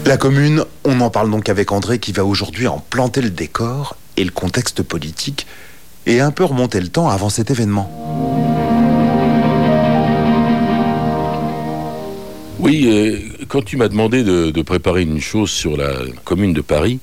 La commune, on en parle donc avec André qui va aujourd'hui en planter le décor et le contexte politique et un peu remonter le temps avant cet événement. Oui, quand tu m'as demandé de préparer une chose sur la commune de Paris,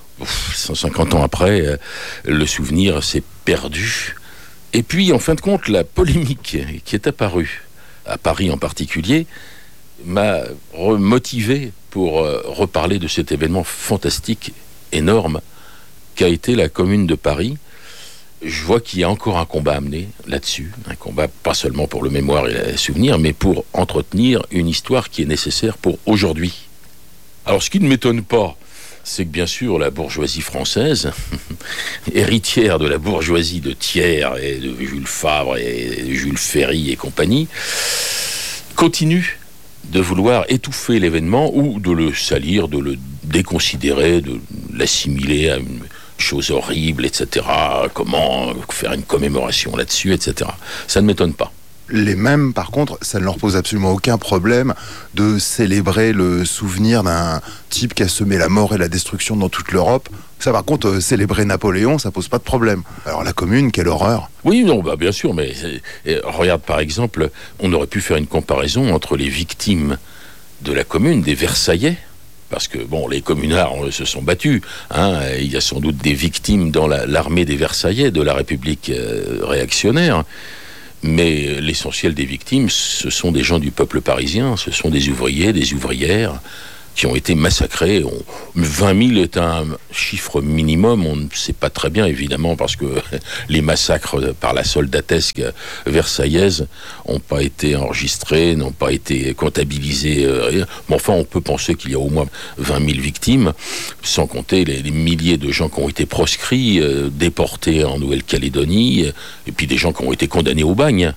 150 ans après, le souvenir s'est perdu. Et puis, en fin de compte, la polémique qui est apparue, à Paris en particulier, m'a motivé pour reparler de cet événement fantastique, énorme, qu'a été la Commune de Paris. Je vois qu'il y a encore un combat à mener là-dessus, un combat pas seulement pour le mémoire et le souvenir, mais pour entretenir une histoire qui est nécessaire pour aujourd'hui. Alors, ce qui ne m'étonne pas, c'est que bien sûr la bourgeoisie française, héritière de la bourgeoisie de Thiers et de Jules Favre et de Jules Ferry et compagnie, continue de vouloir étouffer l'événement ou de le salir, de le déconsidérer, de l'assimiler à une chose horrible, etc. Comment faire une commémoration là-dessus, etc. Ça ne m'étonne pas. Les mêmes, par contre, ça ne leur pose absolument aucun problème de célébrer le souvenir d'un type qui a semé la mort et la destruction dans toute l'Europe. Ça, par contre, célébrer Napoléon, ça pose pas de problème. Alors la commune, quelle horreur. Oui, non, bah, bien sûr, mais regarde par exemple, on aurait pu faire une comparaison entre les victimes de la commune, des Versaillais, parce que, bon, les communards se sont battus, hein, il y a sans doute des victimes dans l'armée des Versaillais, de la République réactionnaire, mais l'essentiel des victimes, ce sont des gens du peuple parisien, ce sont des ouvriers, des ouvrières, qui ont été massacrés. 20 000 est un chiffre minimum, on ne sait pas très bien évidemment parce que les massacres par la soldatesque versaillaise n'ont pas été enregistrés, n'ont pas été comptabilisés. Mais enfin, on peut penser qu'il y a au moins 20 000 victimes, sans compter les milliers de gens qui ont été proscrits, déportés en Nouvelle-Calédonie, et puis des gens qui ont été condamnés au bagne.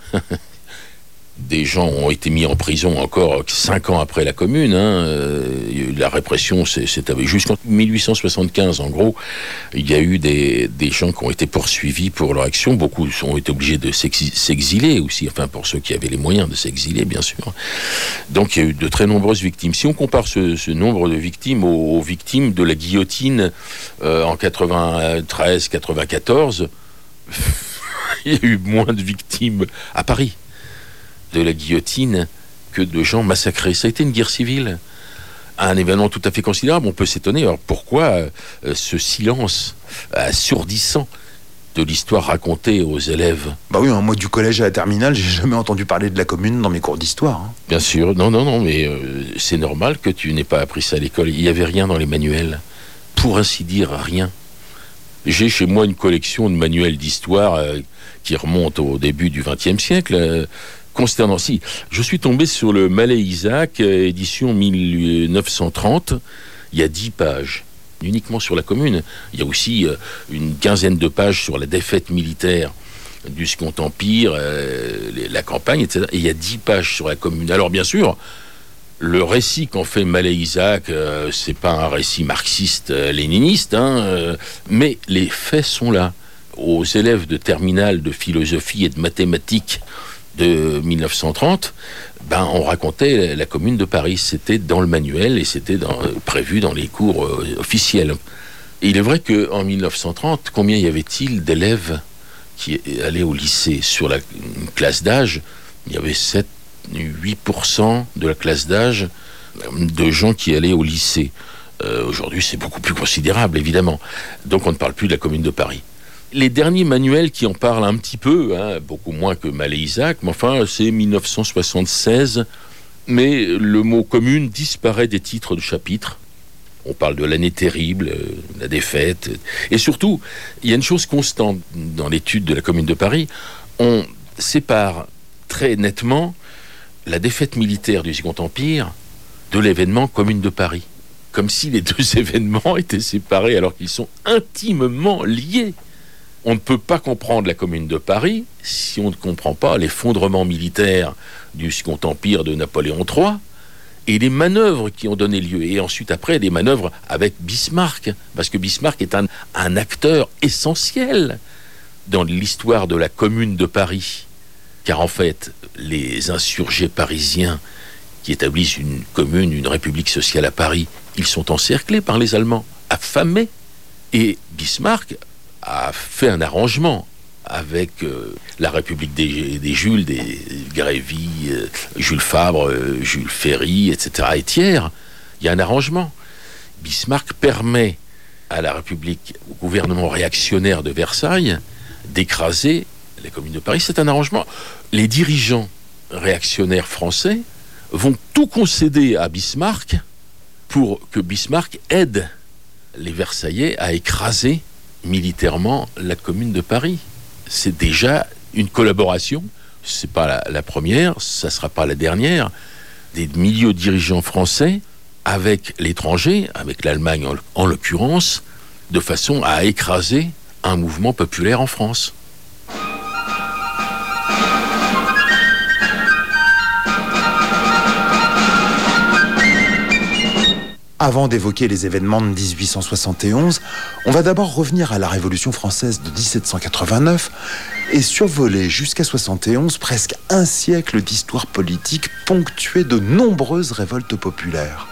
Des gens ont été mis en prison encore 5 ans après la Commune. La répression s'est jusqu'en 1875, en gros. Il y a eu des gens qui ont été poursuivis pour leur action. Beaucoup ont été obligés de s'exiler aussi, enfin pour ceux qui avaient les moyens de s'exiler, bien sûr. Donc il y a eu de très nombreuses victimes. Si on compare ce nombre de victimes aux victimes de la guillotine en 93-94, il y a eu moins de victimes à Paris de la guillotine que de gens massacrés. Ça a été une guerre civile, un événement tout à fait considérable. On peut s'étonner, alors pourquoi ce silence assourdissant de l'histoire racontée aux élèves? Bah oui, moi du collège à la terminale, j'ai jamais entendu parler de la commune dans mes cours d'histoire. Hein. Bien sûr, non, mais c'est normal que tu n'aies pas appris ça à l'école. Il n'y avait rien dans les manuels, pour ainsi dire rien. J'ai chez moi une collection de manuels d'histoire qui remonte au début du XXe siècle, consternant. Si, je suis tombé sur le Mallet-Isaac, édition 1930. Il y a 10 pages, uniquement sur la commune. Il y a aussi une quinzaine de pages sur la défaite militaire du Second Empire, la campagne, etc. Et il y a 10 pages sur la commune. Alors, bien sûr, le récit qu'en fait Mallet-Isaac, c'est pas un récit marxiste-léniniste, mais les faits sont là. Aux élèves de terminale de philosophie et de mathématiques de 1930, on racontait la commune de Paris. C'était dans le manuel et c'était prévu dans les cours officiels. Et il est vrai qu'en 1930, combien y avait-il d'élèves qui allaient au lycée? Sur une classe d'âge, il y avait 7-8% de la classe d'âge de gens qui allaient au lycée. Aujourd'hui, c'est beaucoup plus considérable, évidemment. Donc on ne parle plus de la commune de Paris. Les derniers manuels qui en parlent un petit peu, beaucoup moins que Mallet-Isaac, mais enfin, c'est 1976. Mais le mot commune disparaît des titres de chapitres. On parle de l'année terrible, la défaite. Et surtout, il y a une chose constante dans l'étude de la commune de Paris. On sépare très nettement la défaite militaire du Second Empire de l'événement commune de Paris. Comme si les deux événements étaient séparés alors qu'ils sont intimement liés. On ne peut pas comprendre la commune de Paris si on ne comprend pas l'effondrement militaire du Second Empire de Napoléon III et les manœuvres qui ont donné lieu. Et ensuite, après, les manœuvres avec Bismarck, parce que Bismarck est un acteur essentiel dans l'histoire de la commune de Paris. Car en fait, les insurgés parisiens qui établissent une commune, une république sociale à Paris, Ils sont encerclés par les Allemands, affamés. Et Bismarck a fait un arrangement avec la République des Jules, des Grévy, Jules Favre, Jules Ferry, etc. et Thiers. Il y a un arrangement. Bismarck permet à la République, au gouvernement réactionnaire de Versailles, d'écraser la Commune de Paris. C'est un arrangement. Les dirigeants réactionnaires français vont tout concéder à Bismarck pour que Bismarck aide les Versaillais à écraser militairement la Commune de Paris. C'est déjà une collaboration. C'est pas la première, ça sera pas la dernière. Des milieux dirigeants français avec l'étranger, avec l'Allemagne en l'occurrence, de façon à écraser un mouvement populaire en France. Avant d'évoquer les événements de 1871, on va d'abord revenir à la Révolution française de 1789 et survoler jusqu'à 71 presque un siècle d'histoire politique ponctuée de nombreuses révoltes populaires.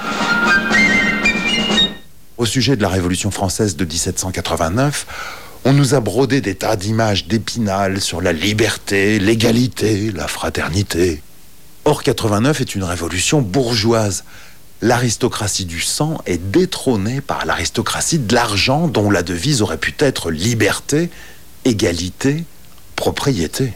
Au sujet de la Révolution française de 1789, on nous a brodé des tas d'images d'Épinal sur la liberté, l'égalité, la fraternité. Or, 89 est une révolution bourgeoise. L'aristocratie du sang est détrônée par l'aristocratie de l'argent dont la devise aurait pu être liberté, égalité, propriété.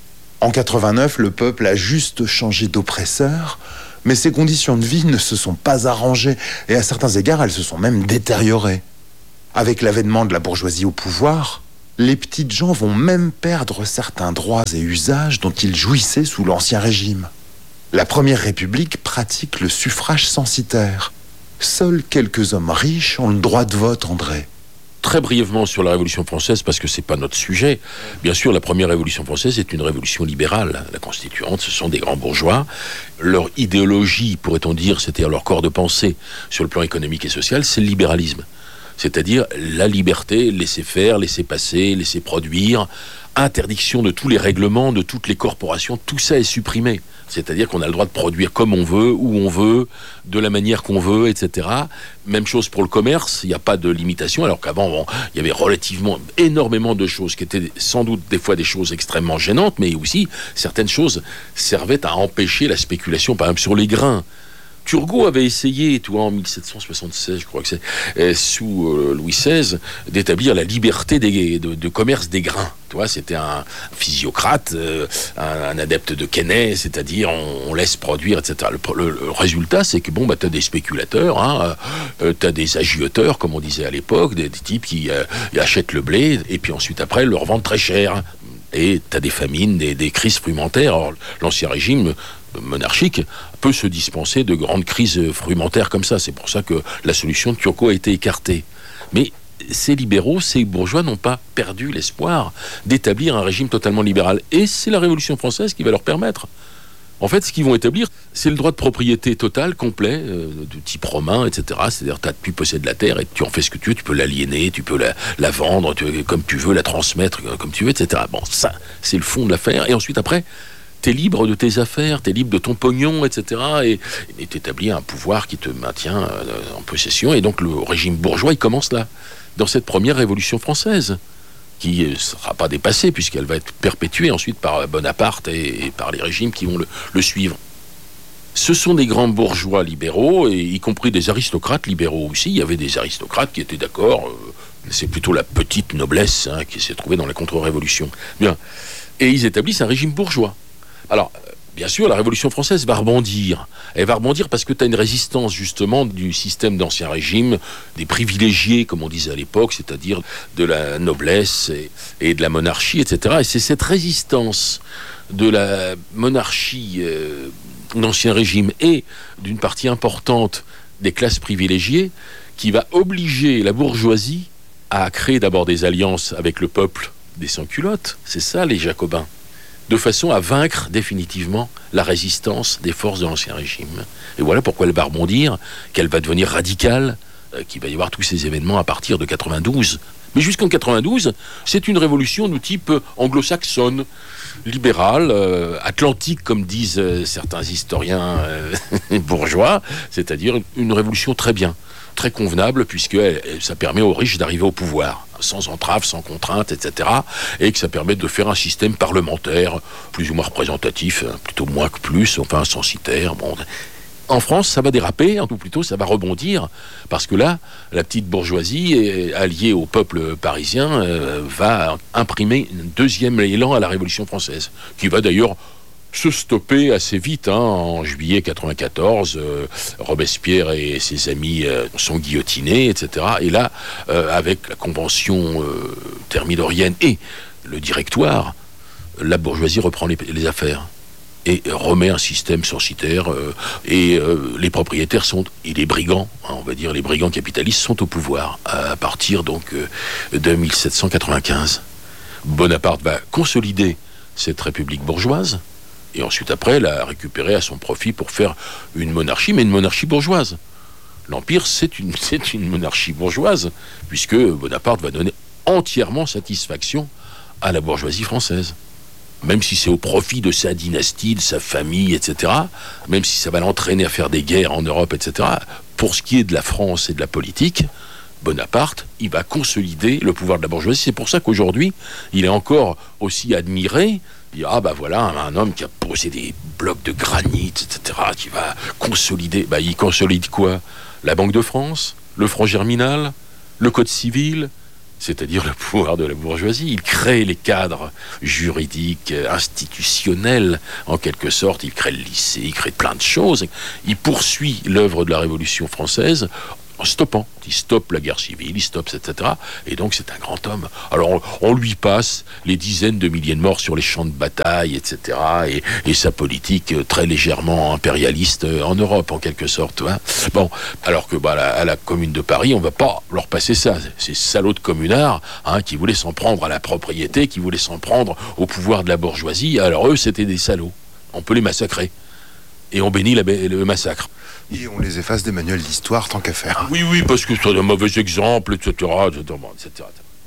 En 89, le peuple a juste changé d'oppresseur, mais ses conditions de vie ne se sont pas arrangées et à certains égards, elles se sont même détériorées. Avec l'avènement de la bourgeoisie au pouvoir, les petites gens vont même perdre certains droits et usages dont ils jouissaient sous l'Ancien Régime. La Première République pratique le suffrage censitaire. Seuls quelques hommes riches ont le droit de vote, André. Très brièvement sur la Révolution française, parce que c'est pas notre sujet. Bien sûr, la première Révolution française est une révolution libérale. La constituante, ce sont des grands bourgeois. Leur idéologie, pourrait-on dire, c'est-à-dire leur corps de pensée sur le plan économique et social, c'est le libéralisme. C'est-à-dire la liberté, laisser faire, laisser passer, laisser produire, interdiction de tous les règlements, de toutes les corporations, tout ça est supprimé. C'est-à-dire qu'on a le droit de produire comme on veut, où on veut, de la manière qu'on veut, etc. Même chose pour le commerce, il n'y a pas de limitation, alors qu'avant, il y avait relativement énormément de choses qui étaient sans doute des fois des choses extrêmement gênantes, mais aussi certaines choses servaient à empêcher la spéculation, par exemple sur les grains. Turgot avait essayé, en 1776, je crois que c'est, sous Louis XVI, d'établir la liberté de commerce des grains. C'était un physiocrate, un adepte de Quesnay, c'est-à-dire on laisse produire, etc. Le résultat, c'est que t'as des spéculateurs, t'as des agioteurs, comme on disait à l'époque, des types qui achètent le blé et puis ensuite après le revendent très cher. Et t'as des famines, des crises frumentaires. Alors, l'Ancien Régime monarchique peut se dispenser de grandes crises frumentaires comme ça. C'est pour ça que la solution de Turgot a été écartée. Mais ces libéraux, ces bourgeois n'ont pas perdu l'espoir d'établir un régime totalement libéral. Et c'est la Révolution française qui va leur permettre. En fait, ce qu'ils vont établir, c'est le droit de propriété total, complet, de type romain, etc. C'est-à-dire que tu possèdes la terre et tu en fais ce que tu veux, tu peux l'aliéner, tu peux la vendre comme tu veux, la transmettre comme tu veux, etc. Bon, ça, c'est le fond de l'affaire. Et ensuite, après, t'es libre de tes affaires, t'es libre de ton pognon, etc. Et t'établis un pouvoir qui te maintient en possession. Et donc, le régime bourgeois, il commence là, dans cette première Révolution française, qui ne sera pas dépassée, puisqu'elle va être perpétuée ensuite par Bonaparte et par les régimes qui vont le suivre. Ce sont des grands bourgeois libéraux, et y compris des aristocrates libéraux aussi. Il y avait des aristocrates qui étaient d'accord, c'est plutôt la petite noblesse qui s'est trouvée dans la contre-révolution. Bien. Et ils établissent un régime bourgeois. Alors, bien sûr, la Révolution française va rebondir. Elle va rebondir parce que tu as une résistance, justement, du système d'Ancien Régime, des privilégiés, comme on disait à l'époque, c'est-à-dire de la noblesse et de la monarchie, etc. Et c'est cette résistance de la monarchie d'Ancien Régime et d'une partie importante des classes privilégiées qui va obliger la bourgeoisie à créer d'abord des alliances avec le peuple des sans-culottes. C'est ça, les Jacobins. De façon à vaincre définitivement la résistance des forces de l'Ancien Régime. Et voilà pourquoi elle va rebondir, qu'elle va devenir radicale, qu'il va y avoir tous ces événements à partir de 92. Mais jusqu'en 92, c'est une révolution de type anglo-saxonne, libérale, atlantique, comme disent certains historiens bourgeois, c'est-à-dire une révolution très bien, très convenable, puisque ça permet aux riches d'arriver au pouvoir, sans entrave, sans contrainte, etc. Et que ça permet de faire un système parlementaire plus ou moins représentatif, plutôt moins que plus, enfin censitaire, bon... En France, ça va déraper, ou plutôt ça va rebondir, parce que là, la petite bourgeoisie, alliée au peuple parisien, va imprimer un deuxième élan à la Révolution française, qui va d'ailleurs se stopper assez vite. En juillet 94, Robespierre et ses amis sont guillotinés, etc. Et là, avec la convention thermidorienne et le directoire, la bourgeoisie reprend les affaires et remet un système censitaire, et les propriétaires et les brigands, on va dire les brigands capitalistes, sont au pouvoir à partir donc de 1795. Bonaparte va consolider cette république bourgeoise et ensuite après la récupérer à son profit pour faire une monarchie, mais une monarchie bourgeoise. L'Empire, c'est une monarchie bourgeoise, puisque Bonaparte va donner entièrement satisfaction à la bourgeoisie française. Même si c'est au profit de sa dynastie, de sa famille, etc., même si ça va l'entraîner à faire des guerres en Europe, etc., pour ce qui est de la France et de la politique, Bonaparte, il va consolider le pouvoir de la bourgeoisie. C'est pour ça qu'aujourd'hui, il est encore aussi admiré. Il dit, voilà, un homme qui a posé des blocs de granit, etc., qui va consolider. Il consolide quoi? La Banque de France, le franc germinal, le Code civil, c'est-à-dire le pouvoir de la bourgeoisie. Il crée les cadres juridiques, institutionnels, en quelque sorte. Il crée le lycée, il crée plein de choses. Il poursuit l'œuvre de la Révolution française en stoppant. Il stoppe la guerre civile, il stoppe, etc. Et donc c'est un grand homme. Alors on lui passe les dizaines de milliers de morts sur les champs de bataille, etc. Et sa politique très légèrement impérialiste en Europe, en quelque sorte. Bon, alors que à la Commune de Paris, on ne va pas leur passer ça. Ces salauds de communards qui voulaient s'en prendre à la propriété, qui voulaient s'en prendre au pouvoir de la bourgeoisie. Alors eux, c'était des salauds. On peut les massacrer. Et on bénit le massacre. Et on les efface des manuels d'histoire tant qu'à faire. Oui, parce que c'est un mauvais exemple, etc., etc.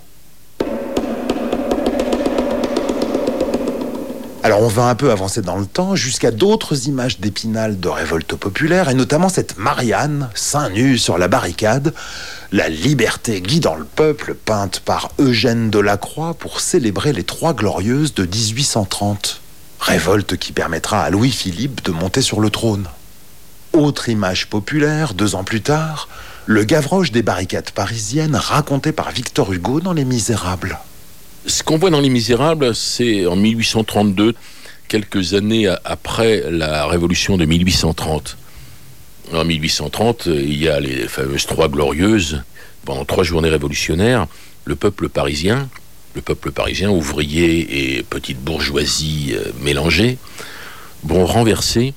Alors on va un peu avancer dans le temps jusqu'à d'autres images d'Épinal de révolte populaire, et notamment cette Marianne, seins nus sur la barricade, la liberté guidant le peuple, peinte par Eugène Delacroix pour célébrer les Trois Glorieuses de 1830. Révolte qui permettra à Louis-Philippe de monter sur le trône. Autre image populaire, 2 ans plus tard, le Gavroche des barricades parisiennes raconté par Victor Hugo dans Les Misérables. Ce qu'on voit dans Les Misérables, c'est en 1832, quelques années après la Révolution de 1830. En 1830, il y a les fameuses Trois Glorieuses. Pendant 3 journées révolutionnaires, le peuple parisien, ouvrier et petite bourgeoisie mélangée, vont renverser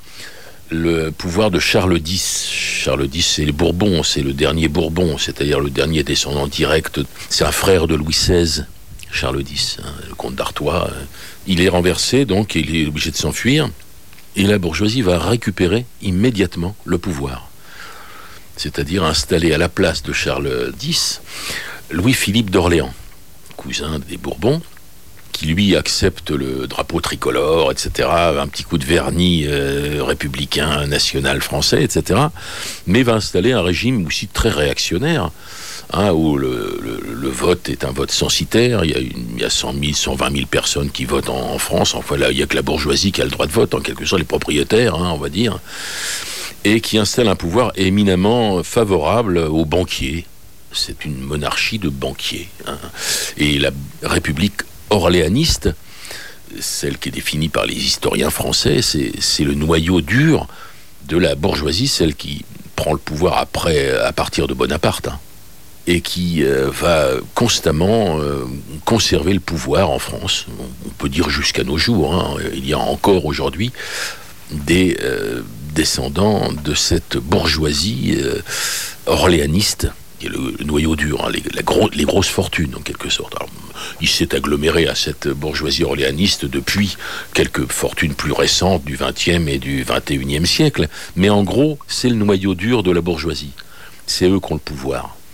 le pouvoir de Charles X. Charles X, c'est les Bourbons, c'est le dernier Bourbon, c'est-à-dire le dernier descendant direct. C'est un frère de Louis XVI, Charles X, le comte d'Artois. Il est renversé, donc il est obligé de s'enfuir. Et la bourgeoisie va récupérer immédiatement le pouvoir. C'est-à-dire installer à la place de Charles X, Louis-Philippe d'Orléans, cousin des Bourbons, qui lui accepte le drapeau tricolore, etc., un petit coup de vernis républicain, national français, etc., mais va installer un régime aussi très réactionnaire, où le vote est un vote censitaire. Il y a 100 000, 120 000 personnes qui votent en France. Enfin, là, il n'y a que la bourgeoisie qui a le droit de vote, en quelque sorte, les propriétaires, on va dire, et qui installe un pouvoir éminemment favorable aux banquiers. C'est une monarchie de banquiers. Et la République orléaniste, celle qui est définie par les historiens français, c'est le noyau dur de la bourgeoisie, celle qui prend le pouvoir à partir de Bonaparte, et qui va constamment conserver le pouvoir en France. On peut dire jusqu'à nos jours. Il y a encore aujourd'hui des descendants de cette bourgeoisie orléaniste, qui est le noyau dur, les grosses fortunes en quelque sorte. Alors, il s'est aggloméré à cette bourgeoisie orléaniste depuis quelques fortunes plus récentes du XXe et du XXIe siècle, mais en gros, c'est le noyau dur de la bourgeoisie. C'est eux qui ont le pouvoir.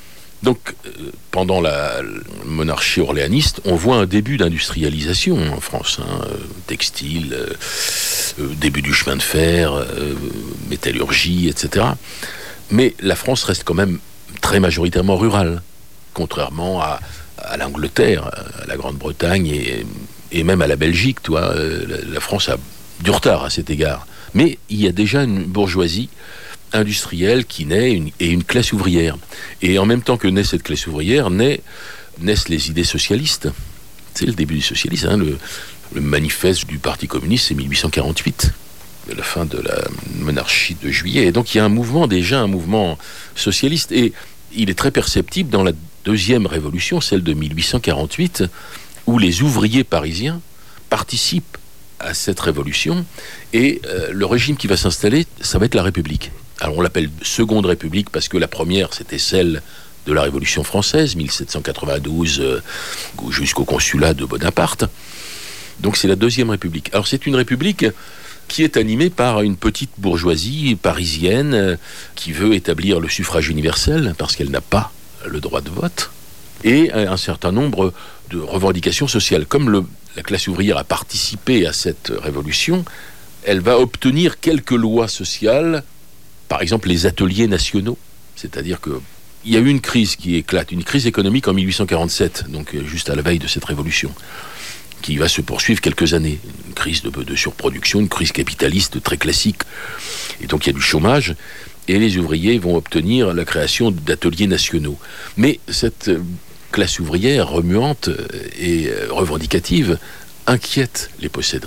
Donc, pendant la monarchie orléaniste, on voit un début d'industrialisation en France, textile, début du chemin de fer, métallurgie, etc. Mais la France reste quand même très majoritairement rurale, contrairement à l'Angleterre, à la Grande-Bretagne et même à la Belgique. La France a du retard à cet égard. Mais il y a déjà une bourgeoisie industrielle qui naît et une classe ouvrière. Et en même temps que naît cette classe ouvrière, naissent les idées socialistes. C'est le début du socialisme. Le manifeste du Parti communiste, c'est 1848, la fin de la monarchie de Juillet. Et donc il y a un mouvement socialiste. Et il est très perceptible dans la deuxième révolution, celle de 1848, où les ouvriers parisiens participent à cette révolution. Et le régime qui va s'installer, ça va être la République. Alors on l'appelle Seconde République parce que la première, c'était celle de la Révolution française, 1792 jusqu'au consulat de Bonaparte. Donc c'est la Deuxième République. Alors c'est une république qui est animée par une petite bourgeoisie parisienne qui veut établir le suffrage universel parce qu'elle n'a pas le droit de vote, et un certain nombre de revendications sociales. Comme la classe ouvrière a participé à cette révolution, elle va obtenir quelques lois sociales. Par exemple, les ateliers nationaux, c'est-à-dire qu'il y a eu une crise qui éclate, une crise économique en 1847, donc juste à la veille de cette révolution, qui va se poursuivre quelques années. Une crise de surproduction, une crise capitaliste très classique. Et donc il y a du chômage, et les ouvriers vont obtenir la création d'ateliers nationaux. Mais cette classe ouvrière remuante et revendicative inquiète les possédants.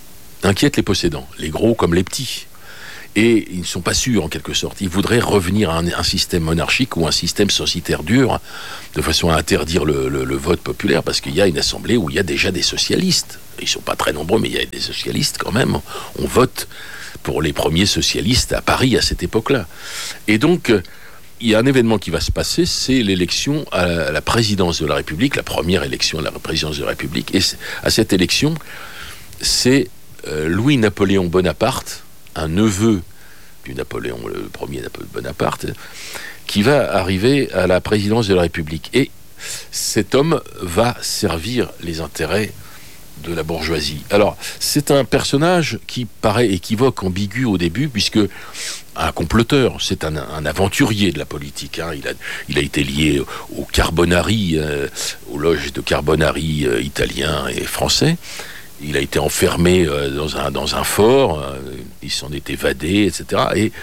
Les gros comme les petits. Et ils ne sont pas sûrs, en quelque sorte. Ils voudraient revenir à un système monarchique ou un système censitaire dur, de façon à interdire le vote populaire, parce qu'il y a une assemblée où il y a déjà des socialistes. Ils ne sont pas très nombreux, mais il y a des socialistes quand même. On vote pour les premiers socialistes à Paris à cette époque-là. Et donc, il y a un événement qui va se passer, c'est l'élection à la présidence de la République, la première élection à la présidence de la République. Et à cette élection, c'est Louis-Napoléon Bonaparte, un neveu du Napoléon, le premier Bonaparte, qui va arriver à la présidence de la République. Et cet homme va servir les intérêts de la bourgeoisie. Alors, c'est un personnage qui paraît équivoque, ambigu au début, puisque un comploteur, c'est un aventurier de la politique. Il a été lié aux Carbonari, aux loges de Carbonari italiens et français. Il a été enfermé dans un fort, il s'en est évadé, etc. Et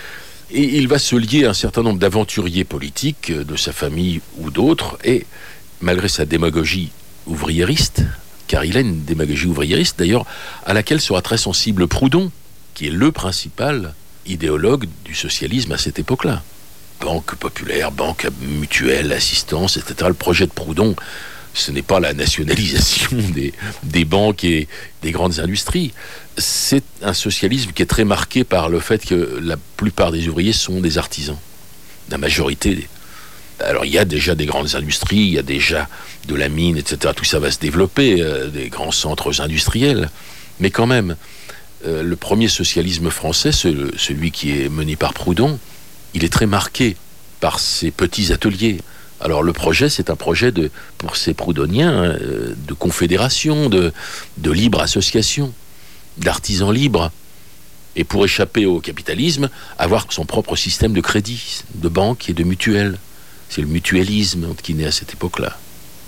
il va se lier à un certain nombre d'aventuriers politiques, de sa famille ou d'autres, et malgré sa démagogie ouvriériste, car il a une démagogie ouvriériste d'ailleurs, à laquelle sera très sensible Proudhon, qui est le principal idéologue du socialisme à cette époque-là. Banque populaire, banque mutuelle, assistance, etc. Le projet de Proudhon, ce n'est pas la nationalisation des banques et des grandes industries. C'est un socialisme qui est très marqué par le fait que la plupart des ouvriers sont des artisans. La majorité. Alors il y a déjà des grandes industries, il y a déjà de la mine, etc. Tout ça va se développer, des grands centres industriels. Mais quand même, le premier socialisme français, celui qui est mené par Proudhon, il est très marqué par ces petits ateliers. Alors le projet, c'est un projet pour ces proudhoniens de confédération, de libre association, d'artisans libres. Et pour échapper au capitalisme, avoir son propre système de crédit, de banque et de mutuelle. C'est le mutualisme qui naît à cette époque-là.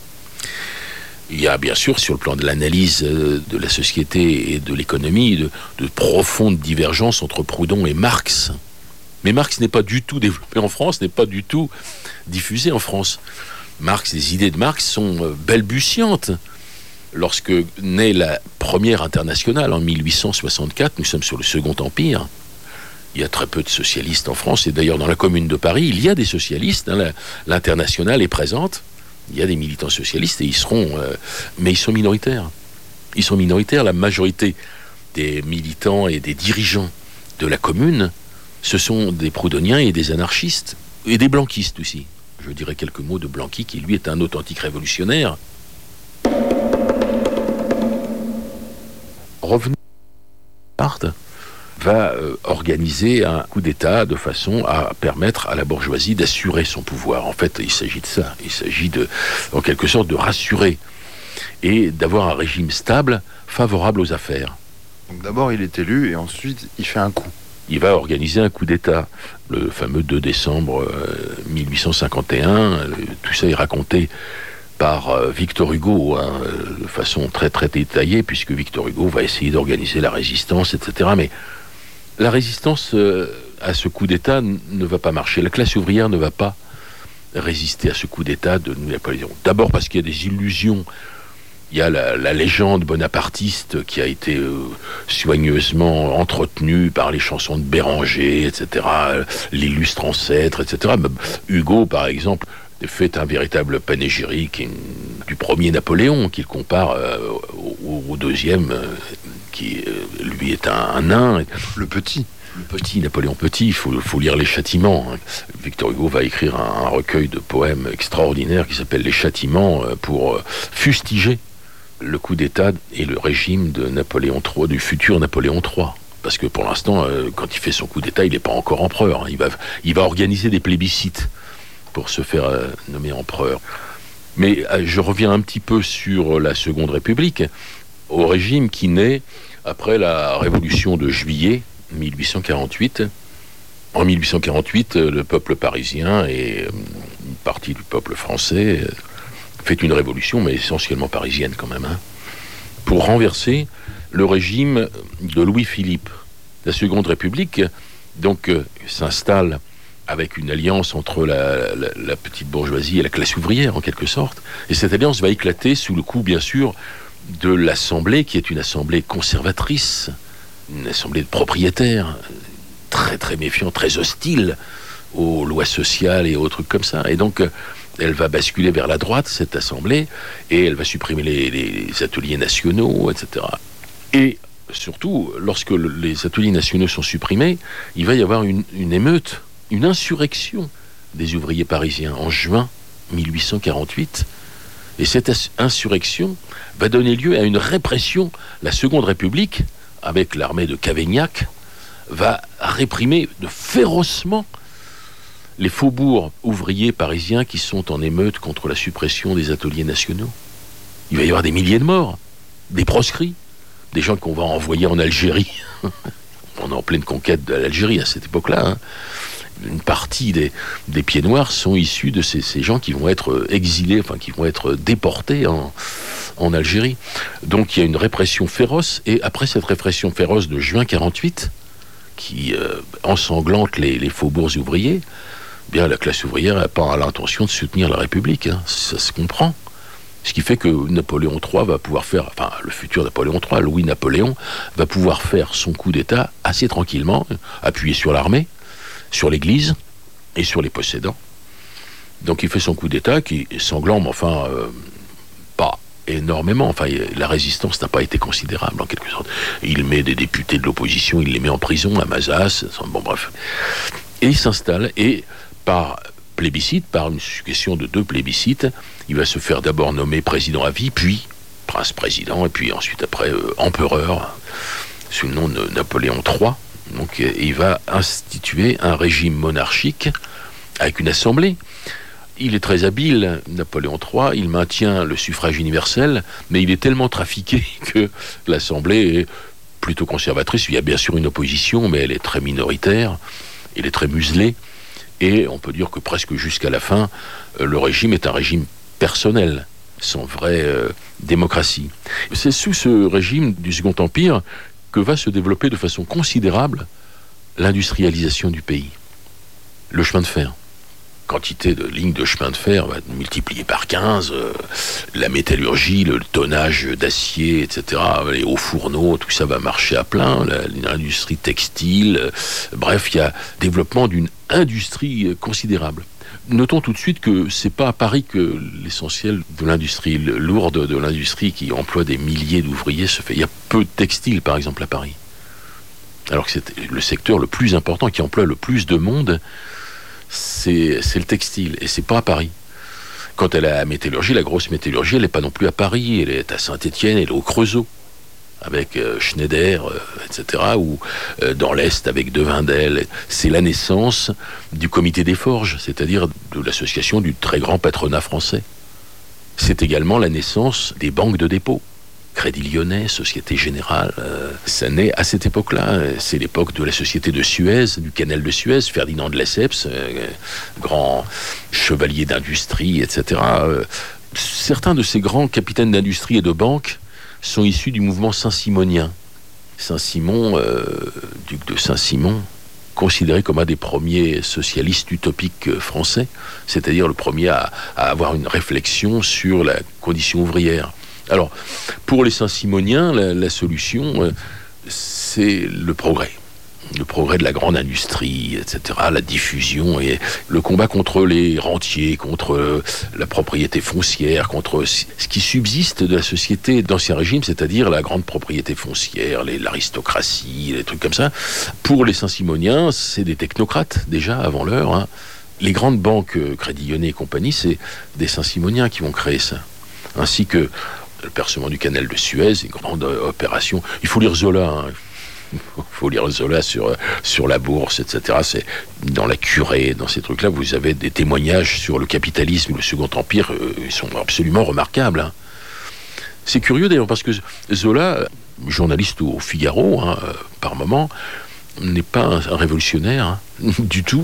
Il y a bien sûr, sur le plan de l'analyse de la société et de l'économie, de profondes divergences entre Proudhon et Marx. Mais Marx n'est pas du tout développé en France, n'est pas du tout diffusé en France. Les idées de Marx sont balbutiantes. Lorsque naît la première internationale en 1864, nous sommes sur le Second Empire. Il y a très peu de socialistes en France, et d'ailleurs dans la Commune de Paris, il y a des socialistes. L'internationale est présente. Il y a des militants socialistes et mais ils sont minoritaires. Ils sont minoritaires. La majorité des militants et des dirigeants de la Commune, ce sont des proudhoniens et des anarchistes, et des blanquistes aussi. Je dirais quelques mots de Blanqui, qui lui est un authentique révolutionnaire. Revenons à Bonaparte. va organiser un coup d'État de façon à permettre à la bourgeoisie d'assurer son pouvoir. En fait, il s'agit de ça. Il s'agit en quelque sorte, de rassurer et d'avoir un régime stable, favorable aux affaires. Donc d'abord, il est élu et ensuite, il fait un coup. Il va organiser un coup d'État, le fameux 2 décembre 1851. Tout ça est raconté par Victor Hugo, de façon très très détaillée, puisque Victor Hugo va essayer d'organiser la résistance, etc. Mais la résistance à ce coup d'État ne va pas marcher. La classe ouvrière ne va pas résister à ce coup d'État de Napoléon. D'abord parce qu'il y a des illusions. Il y a la légende bonapartiste qui a été soigneusement entretenue par les chansons de Béranger, etc., l'illustre ancêtre, etc. Hugo, par exemple, fait un véritable panégyrique du premier Napoléon, qu'il compare au deuxième, qui lui est un nain. Le petit. Le petit, Napoléon Petit, il faut lire Les Châtiments. Victor Hugo va écrire un recueil de poèmes extraordinaires qui s'appelle Les Châtiments pour fustiger le coup d'État et le régime de Napoléon III, du futur Napoléon III. Parce que pour l'instant, quand il fait son coup d'État, il n'est pas encore empereur. Il va organiser des plébiscites pour se faire nommer empereur. Mais je reviens un petit peu sur la Seconde République, au régime qui naît après la Révolution de juillet 1848. En 1848, le peuple parisien et une partie du peuple français fait une révolution, mais essentiellement parisienne quand même, pour renverser le régime de Louis-Philippe. La Seconde République, donc, s'installe avec une alliance entre la petite bourgeoisie et la classe ouvrière, en quelque sorte. Et cette alliance va éclater sous le coup, bien sûr, de l'Assemblée, qui est une assemblée conservatrice, une assemblée de propriétaires, très très méfiante, très hostile aux lois sociales et aux trucs comme ça. Et donc, elle va basculer vers la droite, cette assemblée, et elle va supprimer les ateliers nationaux, etc. Et surtout, lorsque les ateliers nationaux sont supprimés, il va y avoir une émeute, une insurrection des ouvriers parisiens en juin 1848. Et cette insurrection va donner lieu à une répression. La Seconde République, avec l'armée de Cavaignac, va réprimer férocement les faubourgs ouvriers parisiens qui sont en émeute contre la suppression des ateliers nationaux. Il va y avoir des milliers de morts, des proscrits, des gens qu'on va envoyer en Algérie. On est en pleine conquête de l'Algérie à cette époque-là. Une partie des pieds noirs sont issus de ces gens qui vont être exilés, enfin qui vont être déportés en Algérie. Donc il y a une répression féroce, et après cette répression féroce de juin 48, qui ensanglante les faubourgs ouvriers, bien la classe ouvrière n'a pas l'intention de soutenir la République, ça se comprend. Ce qui fait que Napoléon III va pouvoir faire, enfin le futur Napoléon III, Louis-Napoléon, va pouvoir faire son coup d'État assez tranquillement, appuyé sur l'armée, sur l'église et sur les possédants. Donc il fait son coup d'État qui est sanglant, mais enfin pas énormément. Enfin, la résistance n'a pas été considérable en quelque sorte. Il met des députés de l'opposition, il les met en prison à Mazas, bon bref. Et il s'installe, et par plébiscite, par une succession de 2 plébiscites, il va se faire d'abord nommer président à vie, puis prince-président, et puis ensuite après empereur, sous le nom de Napoléon III. Donc il va instituer un régime monarchique avec une assemblée. Il est très habile, Napoléon III, il maintient le suffrage universel, mais il est tellement trafiqué que l'assemblée est plutôt conservatrice. Il y a bien sûr une opposition, mais elle est très minoritaire, elle est très muselée, et on peut dire que presque jusqu'à la fin, le régime est un régime personnel, sans vraie démocratie. C'est sous ce régime du Second Empire que va se développer de façon considérable l'industrialisation du pays. Le chemin de fer. Quantité de lignes de chemin de fer va être multipliée par 15, la métallurgie, le tonnage d'acier, etc., les hauts fourneaux, tout ça va marcher à plein, l'industrie textile, bref, il y a développement d'une industrie considérable. Notons tout de suite que c'est pas à Paris que l'essentiel de l'industrie lourde, de l'industrie qui emploie des milliers d'ouvriers se fait. Il y a peu de textiles, par exemple, à Paris. Alors que c'est le secteur le plus important, qui emploie le plus de monde, c'est le textile, et c'est pas à Paris. Quant à la métallurgie, la grosse métallurgie, elle n'est pas non plus à Paris, elle est à Saint-Étienne, elle est au Creusot. avec Schneider, etc., ou dans l'Est avec Devindel. C'est la naissance du comité des forges, c'est-à-dire de l'association du très grand patronat français. C'est également la naissance des banques de dépôt. Crédit Lyonnais, Société Générale, ça naît à cette époque-là. C'est l'époque de la Société de Suez, du canal de Suez, Ferdinand de Lesseps, grand chevalier d'industrie, etc. Certains de ces grands capitaines d'industrie et de banque sont issus du mouvement Saint-Simonien. Saint-Simon, duc de Saint-Simon, considéré comme un des premiers socialistes utopiques français, c'est-à-dire le premier à avoir une réflexion sur la condition ouvrière. Alors, pour les Saint-Simoniens, la solution, c'est le progrès. Le progrès de la grande industrie, etc., la diffusion et le combat contre les rentiers, contre la propriété foncière, contre ce qui subsiste de la société d'Ancien Régime, c'est-à-dire la grande propriété foncière, l'aristocratie, les trucs comme ça. Pour les Saint-Simoniens, c'est des technocrates, déjà, avant l'heure. Hein. Les grandes banques, Crédit Lyonnais et compagnie, c'est des Saint-Simoniens qui vont créer ça. Ainsi que le percement du canal de Suez, une grande opération. Il faut lire Zola, hein. Il faut lire Zola sur la bourse, etc. C'est dans la Curée, dans ces trucs-là, vous avez des témoignages sur le capitalisme, le Second Empire, ils sont absolument remarquables. Hein. C'est curieux d'ailleurs parce que Zola, journaliste au Figaro, hein, par moment, n'est pas un révolutionnaire hein, du tout.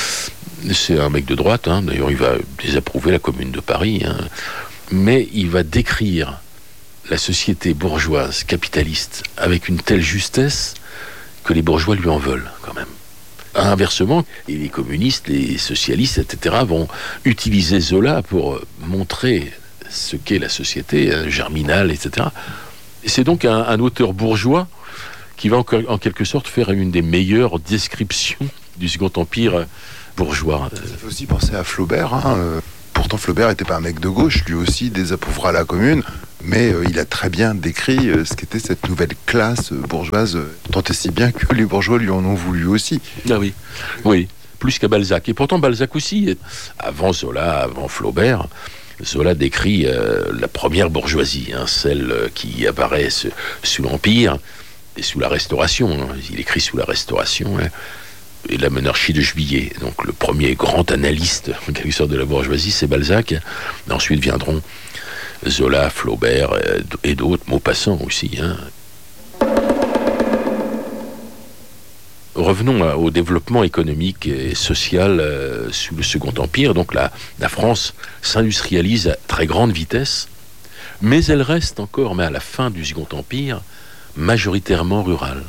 C'est un mec de droite, hein. D'ailleurs il va désapprouver la Commune de Paris, hein. Mais il va décrire la société bourgeoise capitaliste avec une telle justesse que les bourgeois lui en veulent quand même. Inversement, les communistes, les socialistes, etc. vont utiliser Zola pour montrer ce qu'est la société germinale, etc. Et c'est donc un auteur bourgeois qui va en quelque sorte faire une des meilleures descriptions du Second Empire bourgeois. Ça fait aussi penser à Flaubert, hein. Pourtant, Flaubert n'était pas un mec de gauche, lui aussi désapprouvera la Commune, mais il a très bien décrit ce qu'était cette nouvelle classe bourgeoise, tant et si bien que les bourgeois lui en ont voulu aussi. Ah oui, oui, plus qu'à Balzac. Et pourtant, Balzac aussi, avant Zola, avant Flaubert, Zola décrit la première bourgeoisie, hein, celle qui apparaît sous l'Empire et sous la Restauration. Hein. Il écrit sous la Restauration. Hein. Et la monarchie de Juillet. Donc le premier grand analyste, en quelque sorte, de la bourgeoisie, c'est Balzac. Et ensuite viendront Zola, Flaubert et d'autres, Maupassant aussi. Hein. Revenons au développement économique et social sous le Second Empire. Donc la France s'industrialise à très grande vitesse, mais elle reste encore, mais à la fin du Second Empire, majoritairement rurale.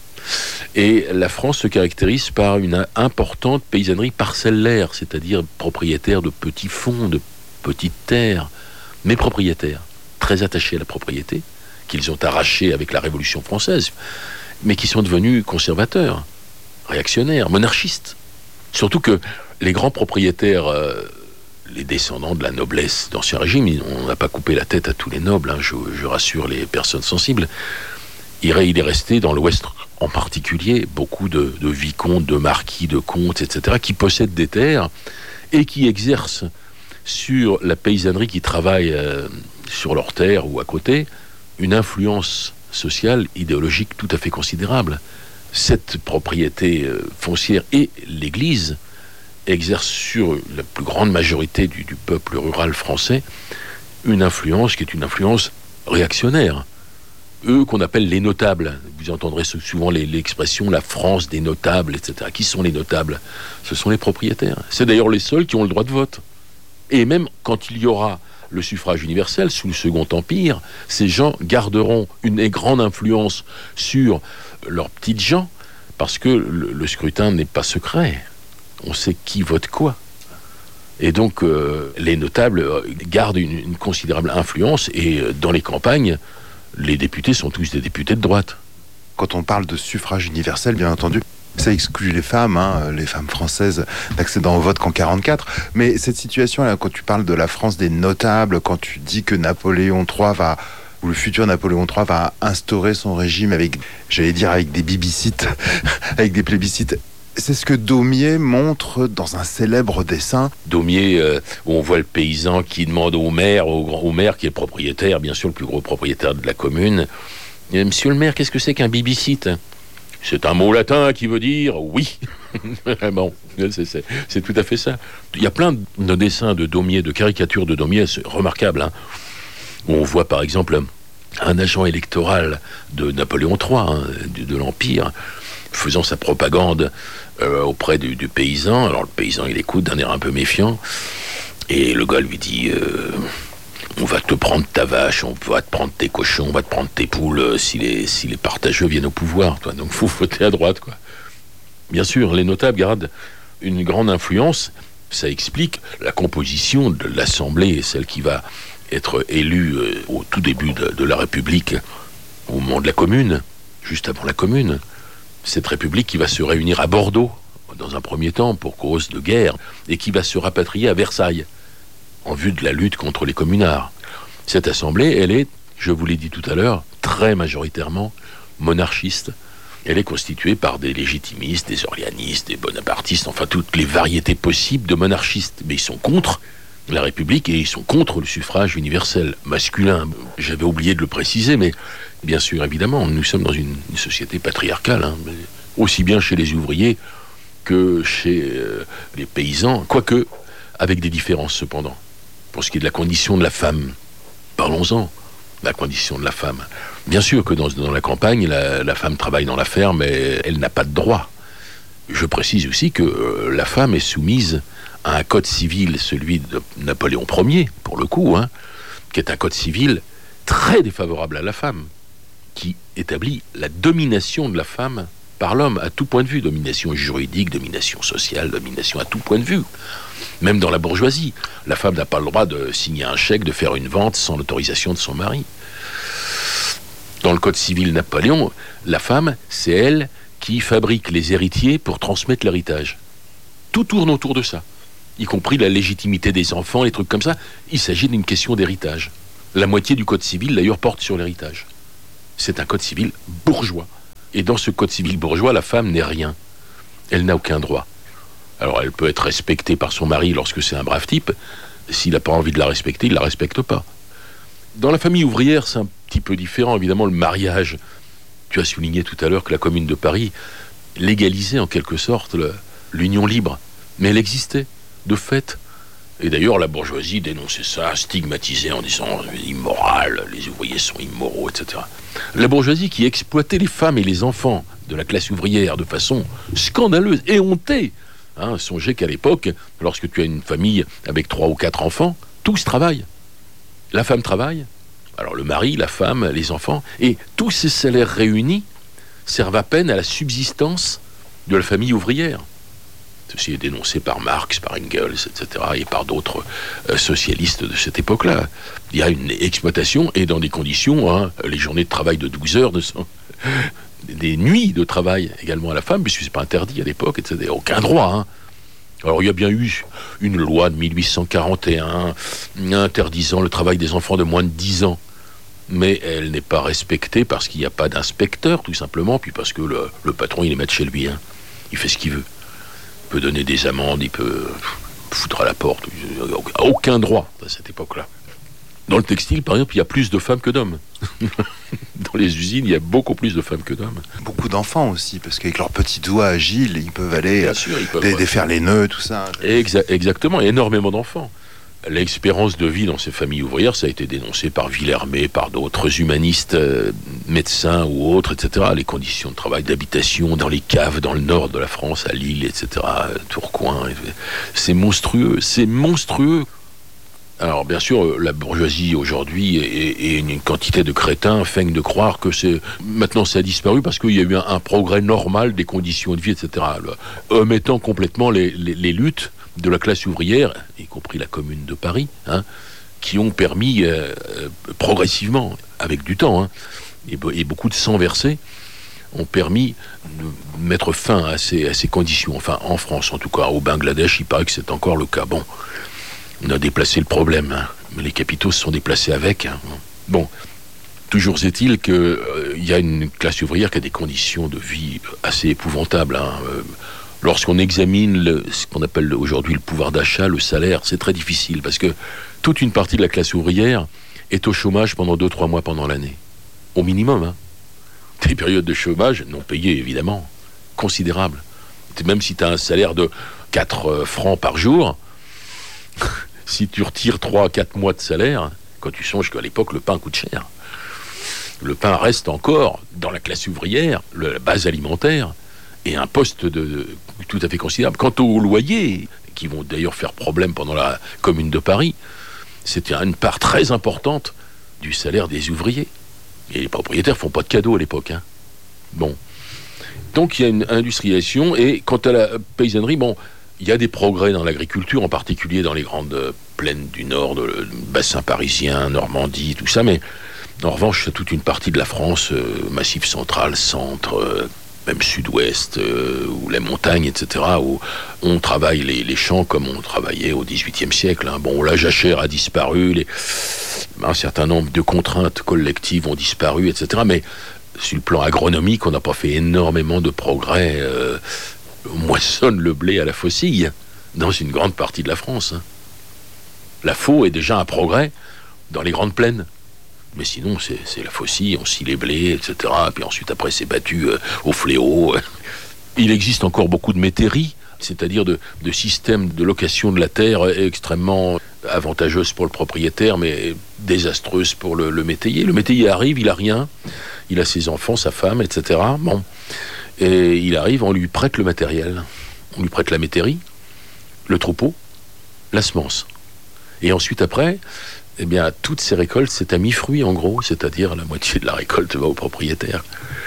Et la France se caractérise par une importante paysannerie parcellaire, c'est-à-dire propriétaire de petits fonds, de petites terres, mais propriétaires, très attachés à la propriété, qu'ils ont arrachée avec la Révolution française, mais qui sont devenus conservateurs, réactionnaires, monarchistes. Surtout que les grands propriétaires, les descendants de la noblesse d'Ancien Régime, on n'a pas coupé la tête à tous les nobles, hein, je rassure les personnes sensibles, il est resté dans l'Ouest en particulier beaucoup de vicomtes, de marquis, de comtes, etc., qui possèdent des terres et qui exercent sur la paysannerie qui travaille sur leurs terres ou à côté une influence sociale, idéologique tout à fait considérable. Cette propriété foncière et l'Église exercent sur la plus grande majorité du peuple rural français une influence qui est une influence réactionnaire. Eux qu'on appelle les notables. Vous entendrez souvent l'expression la France des notables, etc. Qui sont les notables? Ce sont les propriétaires. C'est d'ailleurs les seuls qui ont le droit de vote. Et même quand il y aura le suffrage universel sous le Second Empire, ces gens garderont une grande influence sur leurs petites gens, parce que le scrutin n'est pas secret. On sait qui vote quoi. Et donc les notables gardent une considérable influence, et dans les campagnes, les députés sont tous des députés de droite. Quand on parle de suffrage universel, bien entendu, ça exclut les femmes françaises n'accédant au vote qu'en 1944. Mais cette situation-là, quand tu parles de la France des notables, quand tu dis que Napoléon III ou le futur Napoléon III va instaurer son régime avec des bibicites, avec des plébiscites, c'est ce que Daumier montre dans un célèbre dessin. Daumier, où on voit le paysan qui demande au maire qui est le propriétaire, bien sûr le plus gros propriétaire de la commune, Et, monsieur le maire, qu'est-ce que c'est qu'un bibicite? C'est un mot latin qui veut dire oui. Bon, c'est tout à fait ça. Il y a plein de dessins de Daumier, de caricatures de Daumier, c'est remarquable, hein, où on voit par exemple un agent électoral de Napoléon III, hein, de l'Empire, faisant sa propagande auprès du paysan. Alors le paysan, il écoute d'un air un peu méfiant, et le gars lui dit on va te prendre ta vache, on va te prendre tes cochons, on va te prendre tes poules si les partageux viennent au pouvoir, toi. Donc faut voter à droite, quoi. Bien sûr, les notables gardent une grande influence. Ça explique la composition de l'Assemblée, celle qui va être élue au tout début de la République, au moment de la Commune, juste avant la Commune. Cette République qui va se réunir à Bordeaux, dans un premier temps, pour cause de guerre, et qui va se rapatrier à Versailles, en vue de la lutte contre les communards. Cette Assemblée, elle est, je vous l'ai dit tout à l'heure, très majoritairement monarchiste. Elle est constituée par des légitimistes, des orléanistes, des bonapartistes, enfin toutes les variétés possibles de monarchistes. Mais ils sont contre la République et ils sont contre le suffrage universel masculin. J'avais oublié de le préciser, mais bien sûr, évidemment, nous sommes dans une société patriarcale, hein, aussi bien chez les ouvriers que chez les paysans, quoique avec des différences cependant. Pour ce qui est de la condition de la femme, parlons-en, la condition de la femme. Bien sûr que dans la campagne, la femme travaille dans la ferme, mais elle n'a pas de droit. Je précise aussi que la femme est soumise à un code civil, celui de Napoléon Ier, pour le coup, hein, qui est un code civil très défavorable à la femme, qui établit la domination de la femme par l'homme à tout point de vue, domination juridique, domination sociale, domination à tout point de vue. Même dans la bourgeoisie, la femme n'a pas le droit de signer un chèque, de faire une vente sans l'autorisation de son mari. Dans le code civil Napoléon, la femme, c'est elle qui fabrique les héritiers pour transmettre l'héritage. Tout tourne autour de ça, y compris la légitimité des enfants, les trucs comme ça. Il s'agit d'une question d'héritage. La moitié du code civil, d'ailleurs, porte sur l'héritage. C'est un code civil bourgeois. Et dans ce code civil bourgeois, la femme n'est rien. Elle n'a aucun droit. Alors, elle peut être respectée par son mari lorsque c'est un brave type. S'il n'a pas envie de la respecter, il ne la respecte pas. Dans la famille ouvrière, c'est un petit peu différent. Évidemment, le mariage, tu as souligné tout à l'heure que la Commune de Paris légalisait en quelque sorte l'union libre. Mais elle existait, de fait. Et d'ailleurs, la bourgeoisie dénonçait ça, stigmatisait en disant immoral, les ouvriers sont immoraux, etc. La bourgeoisie qui exploitait les femmes et les enfants de la classe ouvrière de façon scandaleuse et hontée. Hein, songez qu'à l'époque, lorsque tu as une famille avec 3 ou 4 enfants, tous travaillent. La femme travaille, alors le mari, la femme, les enfants, et tous ces salaires réunis servent à peine à la subsistance de la famille ouvrière. Ceci est dénoncé par Marx, par Engels, etc., et par d'autres socialistes de cette époque-là. Il y a une exploitation, et dans des conditions, hein, les journées de travail de 12 heures, des nuits de travail également à la femme, puisque c'est pas interdit à l'époque, etc. Aucun droit, hein. Alors il y a bien eu une loi de 1841 interdisant le travail des enfants de moins de 10 ans. Mais elle n'est pas respectée parce qu'il n'y a pas d'inspecteur, tout simplement, puis parce que le patron, il est maître chez lui, hein. Il fait ce qu'il veut. Il peut donner des amendes, il peut foutre à la porte. Il n'a aucun droit à cette époque-là. Dans le textile, par exemple, il y a plus de femmes que d'hommes. Dans les usines, il y a beaucoup plus de femmes que d'hommes. Beaucoup d'enfants aussi, parce qu'avec leurs petits doigts agiles, ils peuvent aller défaire les nœuds, tout ça. Exactement, énormément d'enfants. L'espérance de vie dans ces familles ouvrières, ça a été dénoncé par Villermé, par d'autres humanistes, médecins ou autres, etc. Les conditions de travail, d'habitation dans les caves, dans le nord de la France, à Lille, etc., Tourcoing, c'est monstrueux, c'est monstrueux. Alors bien sûr, la bourgeoisie aujourd'hui et une quantité de crétins feignent de croire que maintenant ça a disparu parce qu'il y a eu un progrès normal des conditions de vie, etc. Omettant complètement les luttes de la classe ouvrière, y compris la Commune de Paris, hein, qui ont permis progressivement, avec du temps, hein, et beaucoup de sang versé, ont permis de mettre fin à ces conditions. Enfin, en France, en tout cas, au Bangladesh, il paraît que c'est encore le cas. Bon, on a déplacé le problème, hein, mais les capitaux se sont déplacés avec. Hein. Bon, toujours est-il qu'il y a une classe ouvrière qui a des conditions de vie assez épouvantables. Hein. Lorsqu'on examine ce qu'on appelle aujourd'hui le pouvoir d'achat, le salaire, c'est très difficile parce que toute une partie de la classe ouvrière est au chômage pendant 2-3 mois pendant l'année. Au minimum, hein. des périodes de chômage non payées, évidemment, considérables. Même si tu as un salaire de 4 francs par jour, si tu retires 3 à 4 mois de salaire, quand tu songes qu'à l'époque, le pain coûte cher. Le pain reste encore, dans la classe ouvrière, la base alimentaire, et un poste tout à fait considérable. Quant aux loyers, qui vont d'ailleurs faire problème pendant la Commune de Paris, c'était une part très importante du salaire des ouvriers. Et les propriétaires font pas de cadeaux à l'époque. Hein. Bon. Donc il y a une industrialisation, et quant à la paysannerie, bon, il y a des progrès dans l'agriculture, en particulier dans les grandes plaines du Nord, le bassin parisien, Normandie, tout ça, mais en revanche, c'est toute une partie de la France, Massif central, centre, même sud-ouest, ou les montagnes, etc., où on travaille les champs comme on travaillait au XVIIIe siècle. Hein. Bon, la jachère a disparu, un certain nombre de contraintes collectives ont disparu, etc., mais sur le plan agronomique, on n'a pas fait énormément de progrès. On moissonne le blé à la faucille dans une grande partie de la France. Hein. La faux est déjà un progrès dans les grandes plaines. Mais sinon, c'est la faucille, on scie les blés, etc. Puis ensuite, après, c'est battu au fléau. Il existe encore beaucoup de métairies, c'est-à-dire de systèmes de location de la terre extrêmement avantageuses pour le propriétaire, mais désastreuses pour le métayer. Le métayer arrive, il a rien, il a ses enfants, sa femme, etc. Bon. Et il arrive, on lui prête le matériel. On lui prête la métairie, le troupeau, la semence. Et ensuite, après, eh bien, toutes ces récoltes, c'est à mi-fruit, en gros, c'est-à-dire la moitié de la récolte va au propriétaire.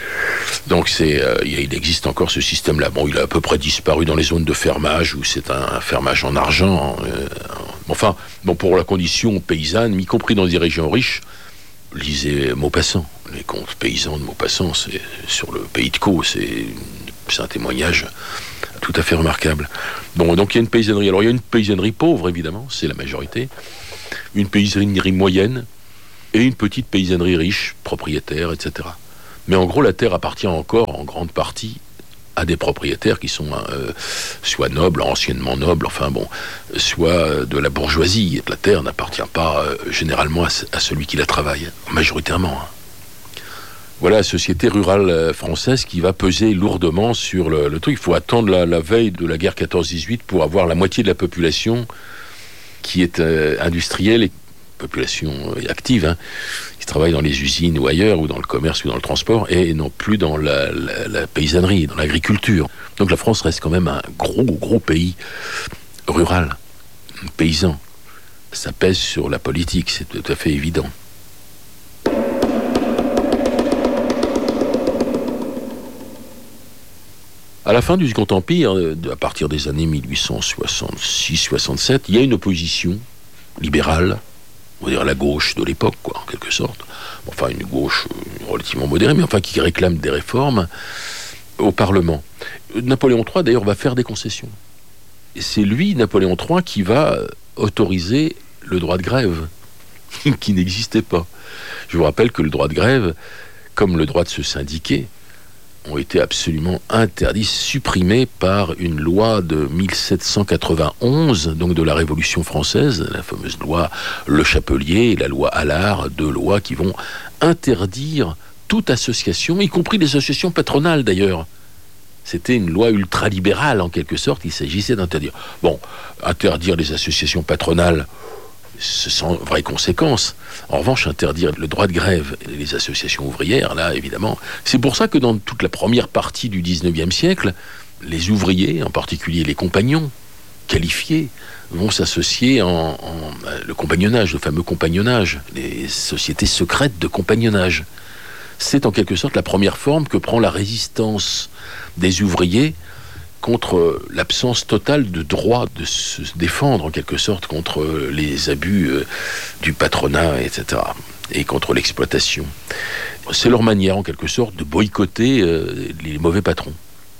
Donc, il existe encore ce système-là. Bon, il a à peu près disparu dans les zones de fermage, où c'est un fermage en argent. Enfin, bon, pour la condition paysanne, y compris dans des régions riches, lisez Maupassant. Les contes paysans de Maupassant, c'est sur le pays de Caux, c'est un témoignage tout à fait remarquable. Bon, donc il y a une paysannerie. Alors, il y a une paysannerie pauvre, évidemment, c'est la majorité. Une paysannerie moyenne et une petite paysannerie riche, propriétaire, etc. Mais en gros, la terre appartient encore en grande partie à des propriétaires qui sont soit nobles, anciennement nobles, enfin bon, soit de la bourgeoisie. La terre n'appartient pas généralement à celui qui la travaille, majoritairement. Hein. Voilà la société rurale française qui va peser lourdement sur le truc. Il faut attendre la veille de la guerre 14-18 pour avoir la moitié de la population qui est industrielle et population active, hein, qui travaille dans les usines ou ailleurs, ou dans le commerce ou dans le transport, et non plus dans la paysannerie, dans l'agriculture. Donc la France reste quand même un gros pays rural, paysan. Ça pèse sur la politique, c'est tout à fait évident. À la fin du Second Empire, à partir des années 1866-67, il y a une opposition libérale, on va dire la gauche de l'époque, quoi, en quelque sorte. Enfin, une gauche relativement modérée, mais enfin qui réclame des réformes au Parlement. Napoléon III, d'ailleurs, va faire des concessions. Et c'est lui, Napoléon III, qui va autoriser le droit de grève, qui n'existait pas. Je vous rappelle que le droit de grève, comme le droit de se syndiquer, ont été absolument interdits, supprimés par une loi de 1791, donc de la Révolution française, la fameuse loi Le Chapelier et la loi Allard, deux lois qui vont interdire toute association, y compris les associations patronales d'ailleurs. C'était une loi ultralibérale en quelque sorte, il s'agissait d'interdire. Bon, interdire les associations patronales, sans vraie conséquence. En revanche, interdire le droit de grève et les associations ouvrières, là, évidemment. C'est pour ça que dans toute la première partie du 19e siècle, les ouvriers, en particulier les compagnons qualifiés, vont s'associer en le compagnonnage, le fameux compagnonnage, les sociétés secrètes de compagnonnage. C'est en quelque sorte la première forme que prend la résistance des ouvriers contre l'absence totale de droit de se défendre, en quelque sorte, contre les abus du patronat, etc., et contre l'exploitation. C'est leur manière, en quelque sorte, de boycotter les mauvais patrons.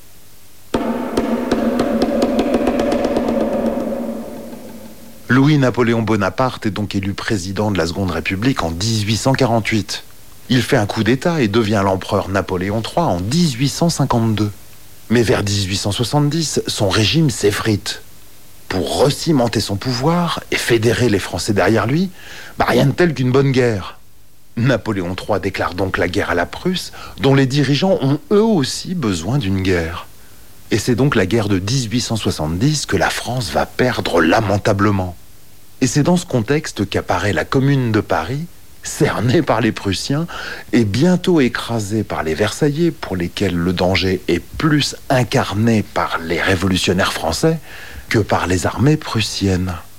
Louis-Napoléon Bonaparte est donc élu président de la Seconde République en 1848. Il fait un coup d'État et devient l'empereur Napoléon III en 1852. Mais vers 1870, son régime s'effrite. Pour recimenter son pouvoir et fédérer les Français derrière lui, rien de tel qu'une bonne guerre. Napoléon III déclare donc la guerre à la Prusse, dont les dirigeants ont eux aussi besoin d'une guerre. Et c'est donc la guerre de 1870 que la France va perdre lamentablement. Et c'est dans ce contexte qu'apparaît la Commune de Paris, cernée par les Prussiens et bientôt écrasée par les Versaillais, pour lesquels le danger est plus incarné par les révolutionnaires français que par les armées prussiennes.